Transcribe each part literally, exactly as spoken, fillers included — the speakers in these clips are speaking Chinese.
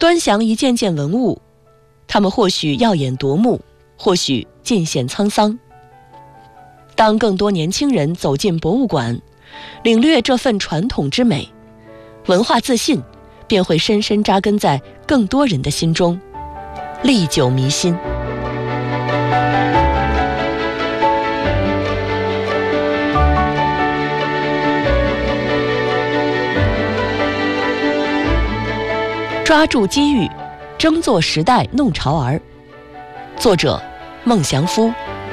端详一件件文物，它们或许耀眼夺目，或许尽显沧桑。当更多年轻人走进博物馆，领略这份传统之美，文化自信便会深深扎根在更多人的心中，历久弥新。抓住机遇，争做时代弄潮儿。作者：孟祥夫。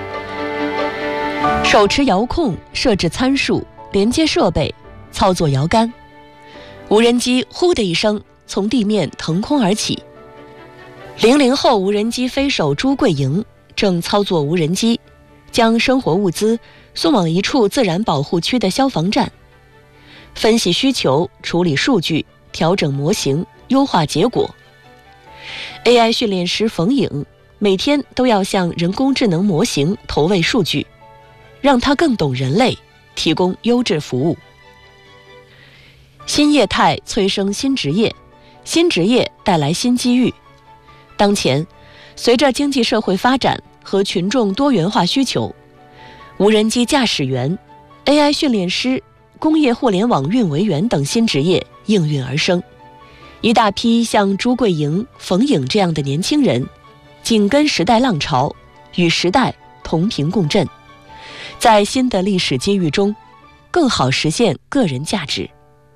手持遥控，设置参数，连接设备，操作摇杆，无人机呼的一声从地面腾空而起。零零后无人机飞手朱桂莹正操作无人机，将生活物资送往一处自然保护区的消防站，分析需求，处理数据，调整模型，优化结果。 A I 训练师冯颖每天都要向人工智能模型投喂数据，让它更懂人类，提供优质服务。新业态催生新职业，新职业带来新机遇。当前，随着经济社会发展和群众多元化需求，无人机驾驶员、A I 训练师、工业互联网运维员等新职业应运而生。一大批像朱桂莹、冯颖这样的年轻人，紧跟时代浪潮，与时代同频共振，在新的历史机遇中，更好实现个人价值。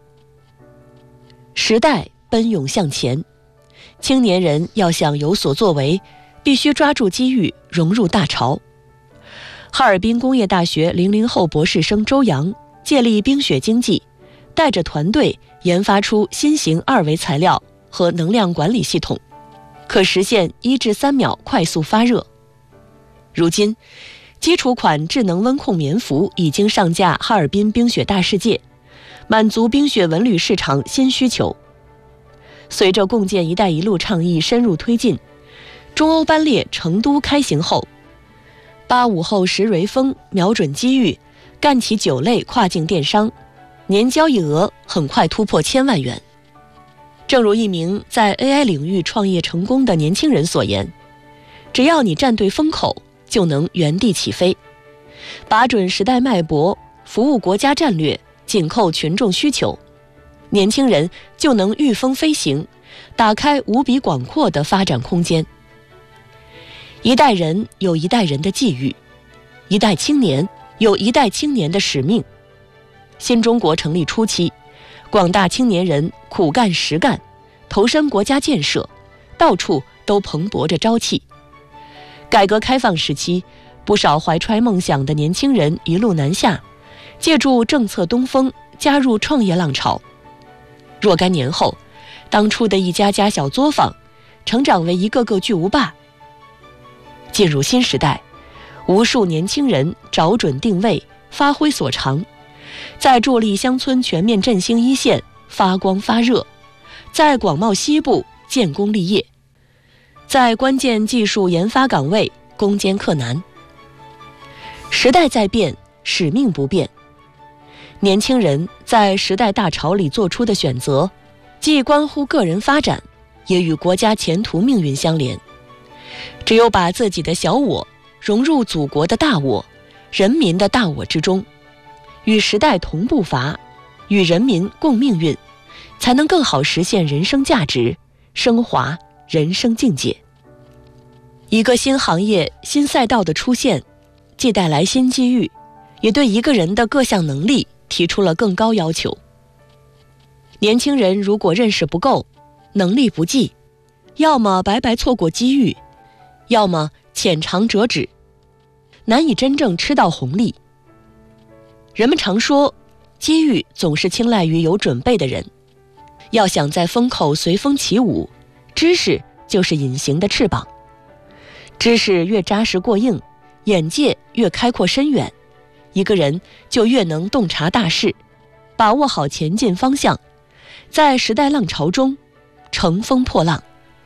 时代奔涌向前，青年人要想有所作为，必须抓住机遇，融入大潮。哈尔滨工业大学零零后博士生周洋借力冰雪经济，带着团队研发出新型二维材料和能量管理系统，可实现一至三秒快速发热。如今，基础款智能温控棉服已经上架哈尔滨冰雪大世界，满足冰雪文旅市场新需求。随着共建“一带一路”倡议深入推进，中欧班列成都开行后，八五后石蕊峰瞄准机遇，干起酒类跨境电商，年交易额很快突破千万元。正如一名在 A I 领域创业成功的年轻人所言，只要你站对风口，就能原地起飞。把准时代脉搏，服务国家战略，紧扣群众需求，年轻人就能御风飞行，打开无比广阔的发展空间。一代人有一代人的际遇，一代青年有一代青年的使命。新中国成立初期，广大青年人苦干实干，投身国家建设，到处都蓬勃着朝气。改革开放时期，不少怀揣梦想的年轻人一路南下，借助政策东风，加入创业浪潮。若干年后，当初的一家家小作坊，成长为一个个巨无霸。进入新时代，无数年轻人找准定位，发挥所长，在助力乡村全面振兴一线发光发热，在广袤西部建功立业，在关键技术研发岗位攻坚克难。时代在变，使命不变。年轻人在时代大潮里做出的选择，既关乎个人发展，也与国家前途命运相连。只有把自己的小我融入祖国的大我、人民的大我之中，与时代同步伐，与人民共命运，才能更好实现人生价值，升华人生境界。一个新行业、新赛道的出现，既带来新机遇，也对一个人的各项能力提出了更高要求。年轻人如果认识不够，能力不济，要么白白错过机遇，要么浅尝辄止，难以真正吃到红利。人们常说，机遇总是青睐于有准备的人。要想在风口随风起舞，知识就是隐形的翅膀。知识越扎实过硬，眼界越开阔深远，一个人就越能洞察大势，把握好前进方向，在时代浪潮中乘风破浪。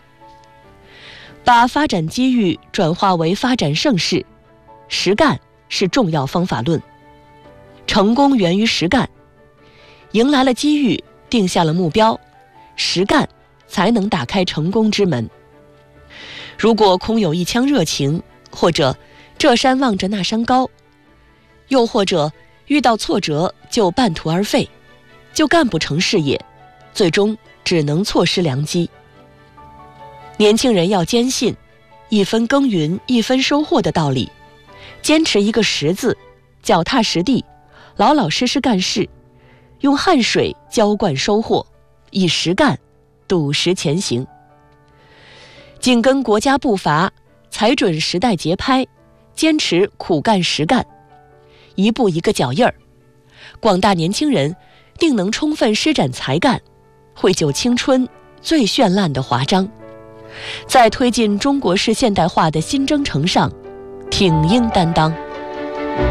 把发展机遇转化为发展盛世，实干是重要方法论。成功源于实干，迎来了机遇，定下了目标，实干才能打开成功之门。如果空有一腔热情，或者这山望着那山高，又或者遇到挫折就半途而废，就干不成事业，最终只能错失良机。年轻人要坚信一分耕耘一分收获的道理，坚持一个实字，脚踏实地，老老实实干事，用汗水浇灌收获，以实干笃实前行，紧跟国家步伐，踩准时代节拍，坚持苦干实干，一步一个脚印儿，广大年轻人定能充分施展才干，绘就青春最绚烂的华章，在推进中国式现代化的新征程上挺鹰担当。